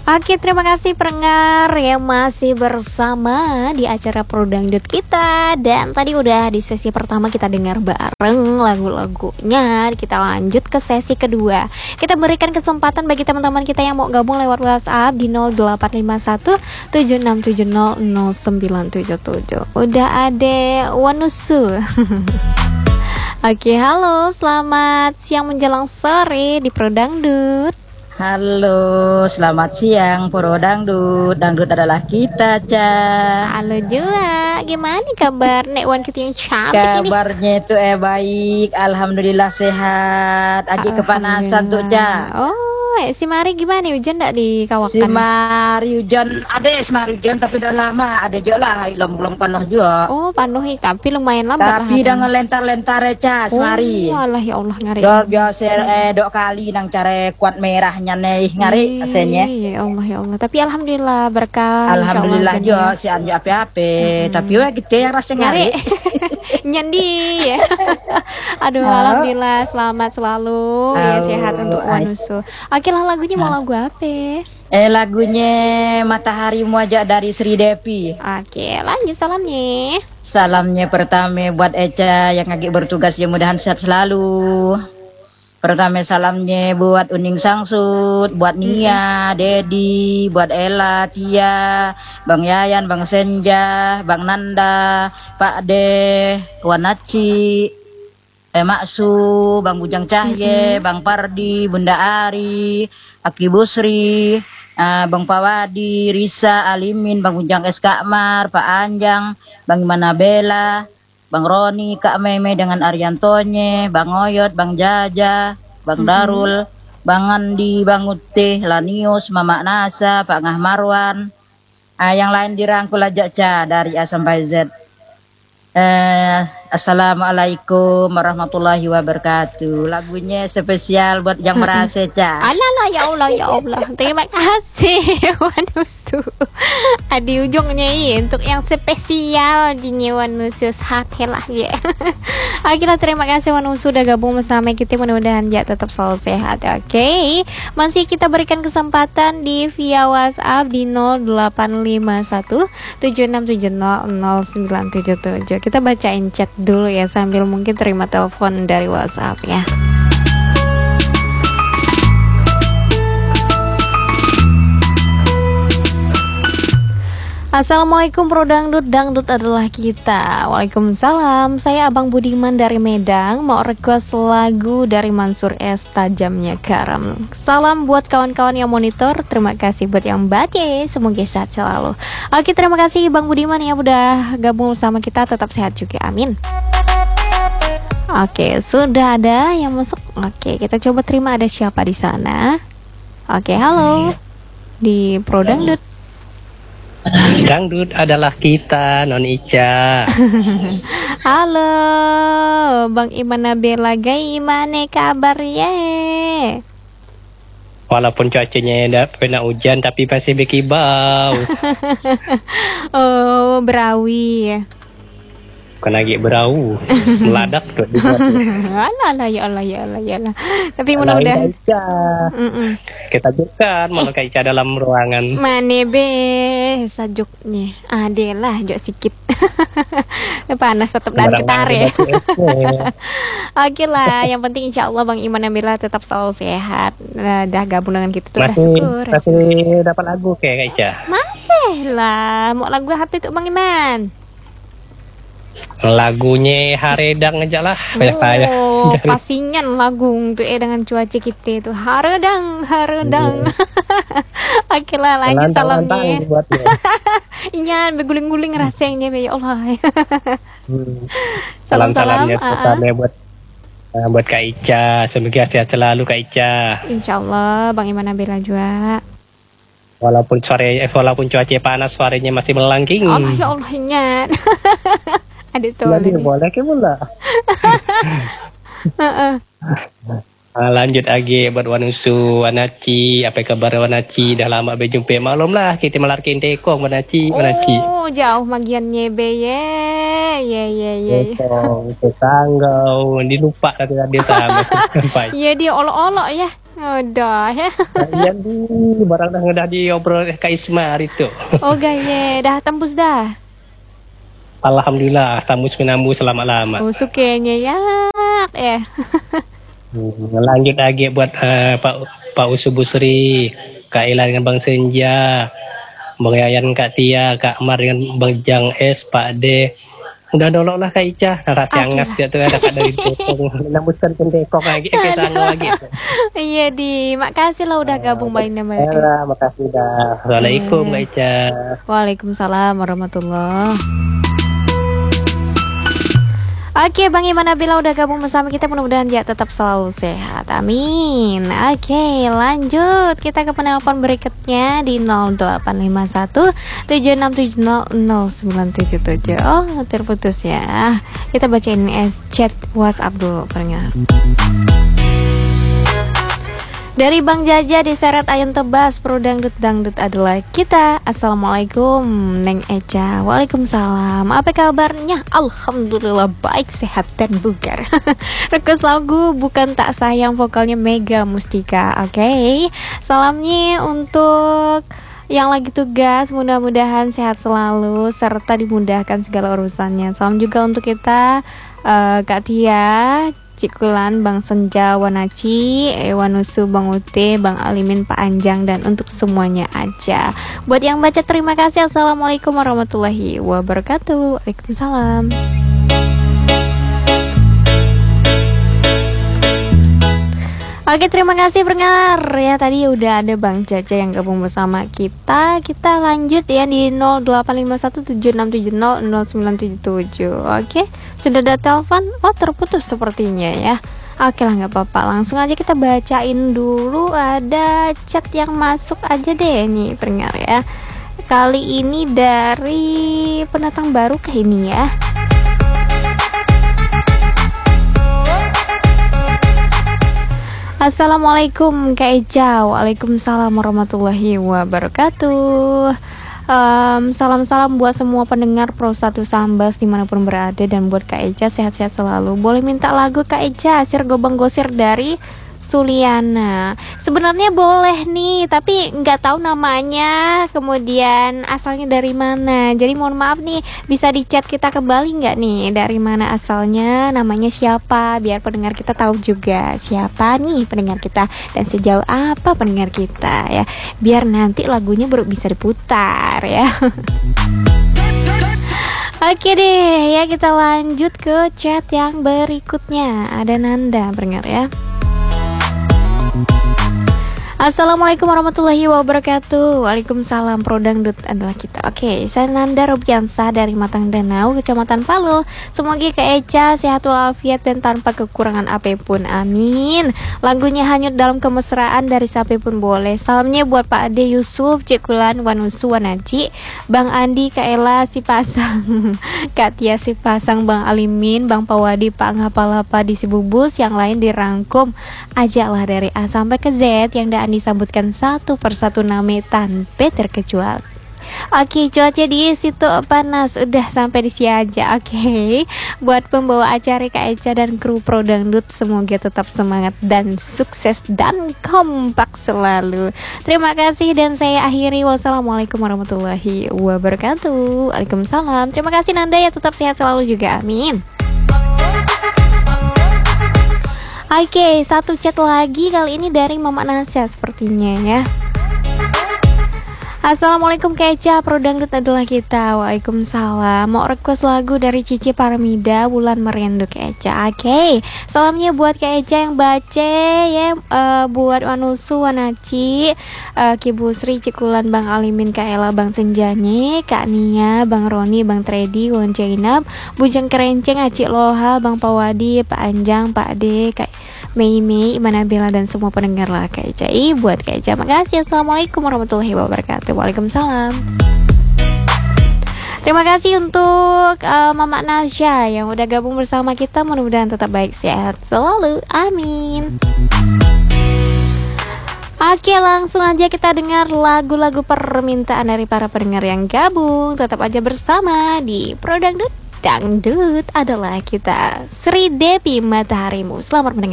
Oke, terima kasih pendengar yang masih bersama di acara Pro Dangdut kita. Dan tadi udah di sesi pertama kita dengar bareng lagu-lagunya. Kita lanjut ke sesi kedua. Kita berikan kesempatan bagi teman-teman kita yang mau gabung lewat WhatsApp di 0851 7670 0977. Udah ada Wanusu. Oke, halo, selamat siang menjelang sore di Pro Dangdut. Halo, selamat siang Pro Dangdut. Dangdut adalah kita, Ca. Halo juga, gimana kabar Nek Wan kita yang cantik ini? Kabarnya itu baik, alhamdulillah sehat. Lagi kepanasan tuh, Ca. Oh, si Mari gimana? Hujan enggak di Kawakan? Si Mari hujan, ada si Mari hujan tapi udah lama. Ada juga lah, belum panas juga. Oh, panuh tapi lumayan lambat. Tapi dengan lentar-lentar Ca, si Mari. Oh, Allah ya Allah ngari. Biasa dok kali nang cara kuat merahnya nih ngari asennya. Ya Allah ya Allah. Tapi alhamdulillah berkah. Alhamdulillah juga si anju ape-ape. Tapi wah gitu yang rasa ngari. Nyandi ya. Aduh, alhamdulillah selamat selalu. Ya sehat untuk Wanusu. Oke lah, lagunya mau lagu apa? Lagunya Matahari Muajak dari Sri Devi. Oke, lanjut salamnya. Salamnya pertama buat Eca yang lagi bertugas, ya mudahan sehat selalu. Pertama salamnya buat Uning Sangsut, buat Nia, Dedi, buat Ella, Tia, Bang Yayan, Bang Senja, Bang Nanda, Pak De, Wanaci, Maksu, Bang Bujang Cahye, Bang Pardi, Bunda Ari, Aki Busri, Bang Pawadi, Risa, Alimin, Bang Bujang S. Kakmar, Pak Anjang, Bang Manabela, Bang Roni, Kak Meme dengan Ariantonye, Bang Oyot, Bang Jaja, Bang Darul, Bang Andi, Bang Utih, Lanius, Mama Nasa, Pak Ngah Marwan. Yang lain dirangkul aja, Ca, dari A sampai Z. Assalamualaikum warahmatullahi wabarakatuh. Lagunya spesial buat yang merasa, Ca. Alah ya Allah ya Allah. Terima kasih Wanusu. Di ujungnya untuk yang spesial di Wanusu hati lah ya. Akhirnya terima kasih Wanusu udah gabung bersama kita, mudah-mudahan ya tetap selalu sehat. Oke. Masih kita berikan kesempatan di via WhatsApp di 0851 7670 0977. Kita bacain chat dulu ya sambil mungkin terima telepon dari WhatsApp ya. Assalamualaikum Pro Dangdut, Dangdut adalah kita. Waalaikumsalam, saya Abang Budiman dari Medang. Mau request lagu dari Mansur S, Tajamnya Karam. Salam buat kawan-kawan yang monitor. Terima kasih buat yang baca, semoga sehat selalu. Oke, terima kasih Bang Budiman ya udah gabung sama kita. Tetap sehat juga, amin. Oke, sudah ada yang masuk. Oke, kita coba terima ada siapa di sana. Oke, halo di Pro Dangdut. Dangdut adalah kita, Non Ica. Halo, Bang Iman Nabila, gimana kabarnya? Walaupun cuacanya kena hujan, tapi pasti berkibau. Oh, berawi. Bukan lagi berau, meladak tuh. Alah ya Allah ya Allah ya Allah. Tapi mudah-mudahan kita jadikan malah kayak Ica dalam ruangan. Mane be sajuknya. Adelah jok sikit. Panas tetap dan getar ya. Oke lah, yang penting insya Allah Bang Iman Nabila tetap selalu sehat. Dah gabung dengan kita tuh udah syukur. Masih dapat lagu kayak Ica. Masih lah, mau lagu HP tuh Bang Iman. Lagunya Haredang aja lah. Oh, pastinya lagu untuk dengan cuaca kita itu Haredang. Oke lah, lanjut salamnya. Iya, berguling-guling rasanya ya Allah. Salam-salamnya buat Kak Ica. Semoga sehat selalu Kak Ica. Insyaallah Bang Iman Nabila juga. Walaupun cuaca panas, suaranya masih melengking. Allah ya Allah nyat. Ada tuh lagi. Boleh ke mula. Lanjut lagi buat Wanusu, Wanaci. Apa kabar Wanaci? Dah lama berjumpa. Maklum lah kita melarkin tekong Wanaci. Oh, jauh magiannya be ye. Tekong, tetanggau. Dilupa tadi dia sama sampai. Iya dia olok-olok ya. Udah ya. Iya di barang dah diobrol Kak Isma hari tu. Oh gaya, dah tembus dah. Alhamdulillah tamu menambu selamat lama. Oh sukanya ya. Lanjut lagi buat Pak Usubusri, Kak Ila dengan Bang Senja, Bang Yayan, Kak Tia, Kak Mar dengan Bang Jang S, Pak D. Udah nolok lah Kak Ica, narasi angas dia tuh ada Kak dari Tekong, nambuskan pendekok lagi, kesana lagi. Iya di, makasih lah udah gabung balik nama. Ya, makasih dah. Assalamualaikum Kak Ica. Waalaikumsalam warahmatullahi. Oke, Bang Iman Nabila udah gabung bersama kita, mudah-mudahan dia tetap selalu sehat. Amin. Oke, lanjut. Kita ke penelpon berikutnya di 0851 7670 0977. Oh, terputus ya. Kita bacain chat WhatsApp dulu, pendengar. Dari Bang Jaja diseret ayam tebas, pro dangdut adalah kita. Assalamualaikum Neng Eca. Waalaikumsalam. Apa kabarnya? Alhamdulillah baik, sehat dan bugar. Request lagu Bukan Tak Sayang, vokalnya Mega Mustika. Oke. Salamnya untuk yang lagi tugas, mudah-mudahan sehat selalu serta dimudahkan segala urusannya. Salam juga untuk kita Kak Tia, Cikulan, Bang Senja, Wanaci, Wanusu, Bang Ute, Bang Alimin, Pak Anjang, dan untuk semuanya aja. Buat yang baca terima kasih. Assalamualaikum warahmatullahi wabarakatuh. Waalaikumsalam. Oke, terima kasih pendengar ya. Tadi udah ada Bang Caca yang gabung bersama kita. Kita lanjut ya di 085176700977. Oke, sudah ada telepon. Oh, terputus sepertinya ya. Oke lah, nggak apa-apa. Langsung aja kita bacain dulu. Ada chat yang masuk aja deh nih pendengar ya. Kali ini dari pendatang baru kah ini ya. Assalamualaikum Kak Eca. Waalaikumsalam warahmatullahi wabarakatuh. Salam-salam buat semua pendengar Pro 1 Sambas dimanapun berada, dan buat Kak Eca sehat-sehat selalu. Boleh minta lagu Kak Eca, Sir Gobang Gosir dari Suliana. Sebenarnya boleh nih, tapi nggak tahu namanya, kemudian asalnya dari mana. Jadi mohon maaf nih, bisa di chat kita kembali nggak nih, dari mana asalnya, namanya siapa, biar pendengar kita tahu juga siapa nih pendengar kita dan sejauh apa pendengar kita ya, biar nanti lagunya baru bisa diputar ya. Oke deh ya, kita lanjut ke chat yang berikutnya. Ada Nanda pendengar ya. Assalamualaikum warahmatullahi wabarakatuh. Waalaikumsalam, Pro Dangdut adalah kita. Oke, saya Nanda Robiansa dari Matang Danau, Kecamatan Palu. Semoga Kak Eca sehat walafiat dan tanpa kekurangan apapun. Amin. Lagunya Hanyut Dalam Kemesraan dari Sapi Pun boleh. Salamnya buat Pak Ade Yusuf, Cikulan, Wanusu, Wanaci, Bang Andi, Kak Ela, Si Pasang, Kak Tia, Si Pasang, Bang Alimin, Bang Pawadi, Pak Ngapalapa di Sibubus. Yang lain dirangkum aja lah dari A sampai ke Z, yang dah disambutkan satu persatu nama tanpa terkecuali. Oke, cuaca di situ panas, udah sampai di sini aja. Oke, buat pembawa acara Kak Eca dan kru Pro Dangdut, semoga tetap semangat dan sukses dan kompak selalu. Terima kasih dan saya akhiri. Wassalamualaikum warahmatullahi wabarakatuh. Waalaikumsalam. Terima kasih Nanda ya, tetap sehat selalu juga. Amin. Oke, satu chat lagi, kali ini dari Mama Nasya sepertinya ya. Assalamualaikum Kak Eca, Pro Dangdut adalah kita. Waalaikumsalam. Mau request lagu dari Cici Paramida, Bulan Merindu Kak Eca. Oke, salamnya buat Kak Eca yang baca ya, buat Wanusu, Wanaci, Kibu Sri, Cikulan, Bang Alimin, Kak Ela, Bang Senjanye, Kak Nia, Bang Roni, Bang Tredi, Won Jainab, Bujang Kerenceng, Acik Loha, Bang Pawadi, Pak Anjang, Pak D, Kak Mei, Iman Nabila, dan semua pendengar lah Kak Eca. Buat Kak Eca, makasih. Assalamualaikum warahmatullahi wabarakatuh. Waalaikumsalam. Terima kasih untuk Mama Nasya yang udah gabung bersama kita. Mudah-mudahan tetap baik, sehat selalu. Amin. Oke, langsung aja kita dengar lagu-lagu permintaan dari para pendengar yang gabung. Tetap aja bersama di Pro Dangdut. Dangdut adalah kita. Sri Devi Mataharimu. Selamat mendengar.